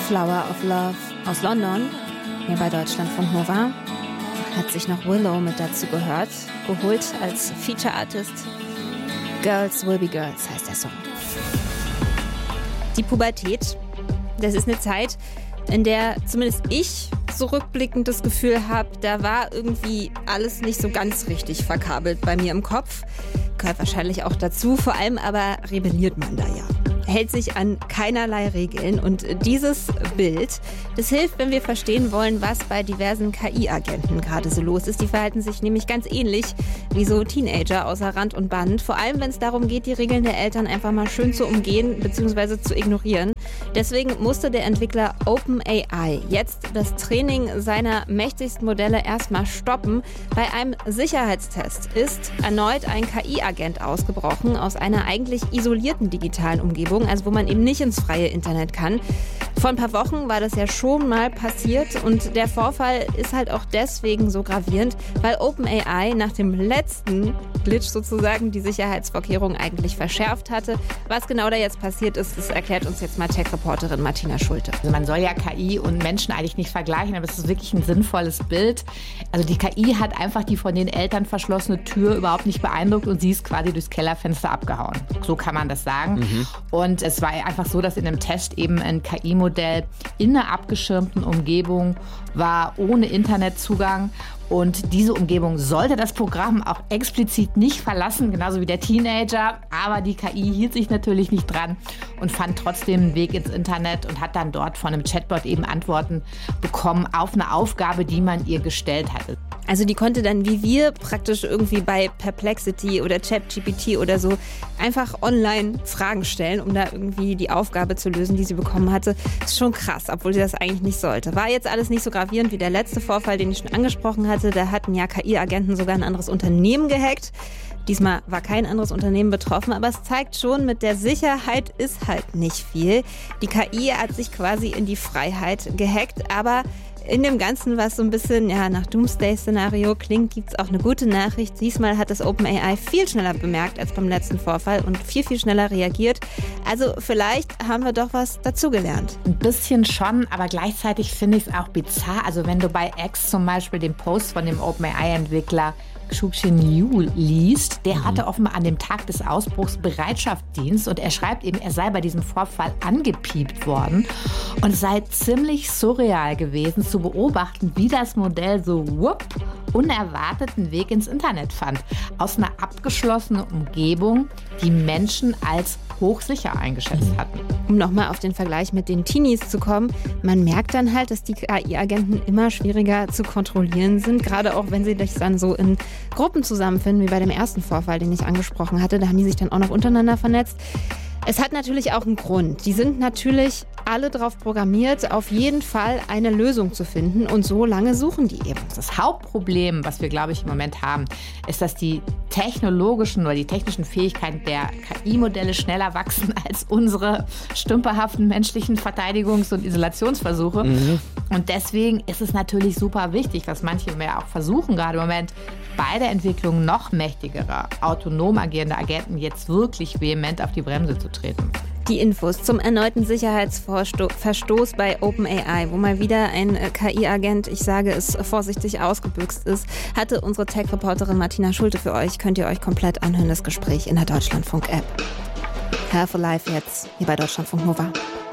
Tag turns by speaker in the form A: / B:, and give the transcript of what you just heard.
A: Flower of Love aus London, hier bei Deutschlandfunk Nova. Hat sich noch Willow mit dazu geholt als Feature Artist. Girls Will Be Girls heißt der Song. Die Pubertät, das ist eine Zeit, in der zumindest ich so rückblickend das Gefühl habe, da war irgendwie alles nicht so ganz richtig verkabelt bei mir im Kopf. Gehört wahrscheinlich auch dazu, vor allem aber rebelliert man da ja. Hält sich an keinerlei Regeln. Und dieses Bild, das hilft, wenn wir verstehen wollen, was bei diversen KI-Agenten gerade so los ist. Die verhalten sich nämlich ganz ähnlich wie so Teenager außer Rand und Band. Vor allem, wenn es darum geht, die Regeln der Eltern einfach mal schön zu umgehen bzw. zu ignorieren. Deswegen musste der Entwickler OpenAI jetzt das Training seiner mächtigsten Modelle erstmal stoppen. Bei einem Sicherheitstest ist erneut ein KI-Agent ausgebrochen aus einer eigentlich isolierten digitalen Umgebung, also wo man eben nicht ins freie Internet kann. Vor ein paar Wochen war das ja schon mal passiert und der Vorfall ist halt auch deswegen so gravierend, weil OpenAI nach dem letzten Glitch sozusagen die Sicherheitsvorkehrungen eigentlich verschärft hatte. Was genau da jetzt passiert ist, das erklärt uns jetzt mal Tech-Reporterin Martina Schulte.
B: Also man soll ja KI und Menschen eigentlich nicht vergleichen, aber es ist wirklich ein sinnvolles Bild. Also die KI hat einfach die von den Eltern verschlossene Tür überhaupt nicht beeindruckt und sie ist quasi durchs Kellerfenster abgehauen. So kann man das sagen. Und es war einfach so, dass in einem Test eben ein KI-Modell in einer abgeschirmten Umgebung war, ohne Internetzugang. Und diese Umgebung sollte das Programm auch explizit nicht verlassen, genauso wie der Teenager. Aber die KI hielt sich natürlich nicht dran und fand trotzdem einen Weg ins Internet und hat dann dort von einem Chatbot eben Antworten bekommen auf eine Aufgabe, die man ihr gestellt hatte.
A: Also die konnte dann wie wir praktisch irgendwie bei Perplexity oder ChatGPT oder so einfach online Fragen stellen, um da irgendwie die Aufgabe zu lösen, die sie bekommen hatte. Ist schon krass, obwohl sie das eigentlich nicht sollte. War jetzt alles nicht so gravierend wie der letzte Vorfall, den ich schon angesprochen hatte. Da hatten ja KI-Agenten sogar ein anderes Unternehmen gehackt. Diesmal war kein anderes Unternehmen betroffen, aber es zeigt schon, mit der Sicherheit ist halt nicht viel. Die KI hat sich quasi in die Freiheit gehackt, aber in dem Ganzen, was so ein bisschen nach Doomsday-Szenario klingt, gibt es auch eine gute Nachricht. Diesmal hat das OpenAI viel schneller bemerkt als beim letzten Vorfall und viel, viel schneller reagiert. Also vielleicht haben wir doch was dazugelernt.
B: Ein bisschen schon, aber gleichzeitig finde ich es auch bizarr. Also wenn du bei X zum Beispiel den Post von dem OpenAI-Entwickler Xueqin Liu liest, der hatte offenbar an dem Tag des Ausbruchs Bereitschaftsdienst und er schreibt eben, er sei bei diesem Vorfall angepiept worden und es sei ziemlich surreal gewesen zu beobachten, wie das Modell so unerwarteten Weg ins Internet fand. Aus einer abgeschlossenen Umgebung, die Menschen als hochsicher eingeschätzt hatten.
A: Um nochmal auf den Vergleich mit den Teenies zu kommen, man merkt dann halt, dass die KI-Agenten immer schwieriger zu kontrollieren sind, gerade auch wenn sie sich dann so in Gruppen zusammenfinden, wie bei dem ersten Vorfall, den ich angesprochen hatte. Da haben die sich dann auch noch untereinander vernetzt. Es hat natürlich auch einen Grund. Die sind natürlich alle darauf programmiert, auf jeden Fall eine Lösung zu finden. Und so lange suchen die eben.
B: Das Hauptproblem, was wir, glaube ich, im Moment haben, ist, dass die technologischen oder die technischen Fähigkeiten der KI-Modelle schneller wachsen als unsere stümperhaften menschlichen Verteidigungs- und Isolationsversuche. Und deswegen ist es natürlich super wichtig, was manche mehr auch versuchen, gerade im Moment, bei der Entwicklung noch mächtigerer, autonom agierender Agenten jetzt wirklich vehement auf die Bremse zu treten.
A: Die Infos zum erneuten Sicherheitsverstoß bei OpenAI, wo mal wieder ein KI-Agent, ich sage es vorsichtig, ausgebüxt ist, hatte unsere Tech-Reporterin Martina Schulte für euch. Könnt ihr euch komplett anhören, das Gespräch in der Deutschlandfunk-App. Have a Life jetzt, hier bei Deutschlandfunk Nova.